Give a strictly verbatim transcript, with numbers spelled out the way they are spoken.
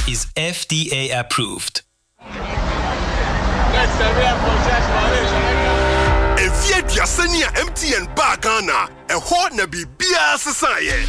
is F D A approved. If you are M T N Bagana, a hot na be biya sasaye.